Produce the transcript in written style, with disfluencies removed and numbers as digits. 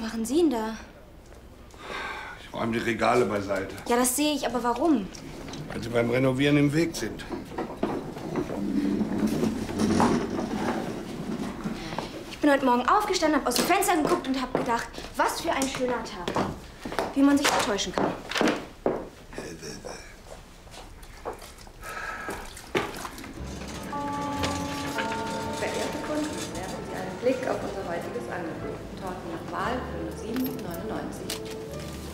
machen Sie denn da? Ich räume die Regale beiseite. Ja, das sehe ich, aber warum? Weil sie beim Renovieren im Weg sind. Ich bin heute Morgen aufgestanden, habe aus dem Fenster geguckt und habe gedacht, was für ein schöner Tag. Wie man sich täuschen kann. Verehrte Kunden, werfen Sie einen Blick auf unser heutiges Angebot. Torten nach Wahl für nur 7,99 €.